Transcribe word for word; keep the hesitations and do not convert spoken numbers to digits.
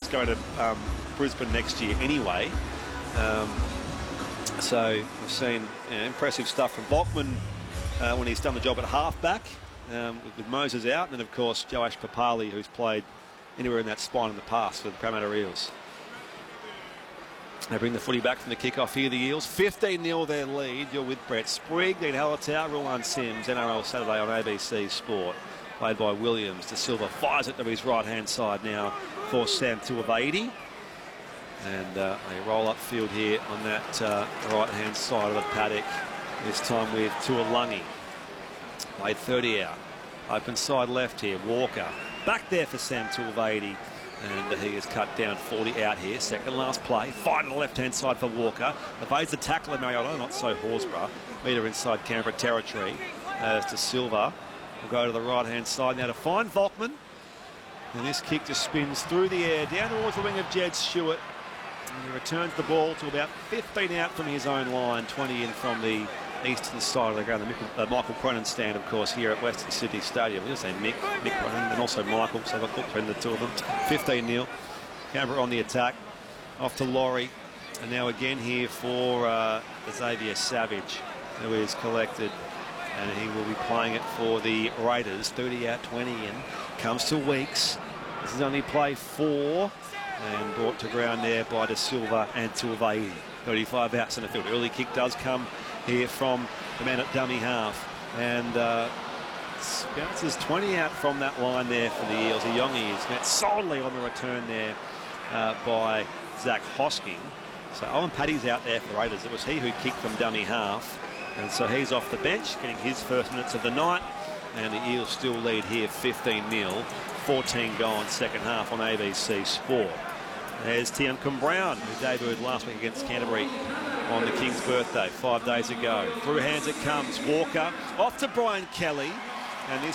going to um, Brisbane next year anyway. Um, so we've seen you know, impressive stuff from Volkman uh, when he's done the job at halfback um, with, with Moses out, and then of course Joash Papali, who's played anywhere in that spine in the past for the Parramatta Eels. They bring the footy back from the kickoff here, the Eels. fifteen nil their lead. You're with Brett Sprigg, Dean Hallertau, Ruan Sims, N R L Saturday on A B C Sport. Played by Williams. De Silva fires it to his right-hand side now for Sam Tuivasa. And uh, they roll upfield here on that uh, right-hand side of the paddock. This time with Tuilagi. Played thirty out. Open side left here. Walker. Back there for Sam Tuivasa. And he is cut down forty out here. Second last play. Fight on the left-hand side for Walker. Evades the tackle of Mariota, not so Horsburgh. Meter inside Canberra territory. As De Silva will go to the right-hand side now to find Volkman. And this kick just spins through the air, down towards the wing of Jed Stewart. And he returns the ball to about fifteen out from his own line, twenty in from the eastern side of the ground. The Michael, uh, Michael Cronin stand, of course, here at Western Sydney Stadium. We'll say Mick, Mick Cronin, and also Michael, so I've got between the two of them. fifteen nil. Canberra on the attack. Off to Laurie. And now again here for uh, Xavier Savage, who is collected. And he will be playing it for the Raiders. thirty out, twenty in. Comes to Weeks. This is only play four. And brought to ground there by De Silva and Tuivasa. thirty-five out centre field. Early kick does come here from the man at dummy half. And uh, bounces twenty out from that line there for the Eels. Iyongi is met solidly on the return there uh, by Zach Hosking. So Owen Paddy's out there for the Raiders. It was he who kicked from dummy half. And so he's off the bench, getting his first minutes of the night. And the Eels still lead here fifteen nil. fourteen gone second half on A B C Sport. There's Tiancum Brown, who debuted last week against Canterbury on the King's birthday five days ago. Through hands it comes. Walker off to Brian Kelly. And this